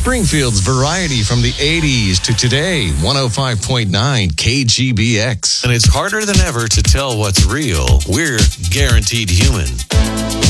Springfield's variety from the 80s to today, 105.9 KGBX. And it's harder than ever to tell what's real. We're Guaranteed Human.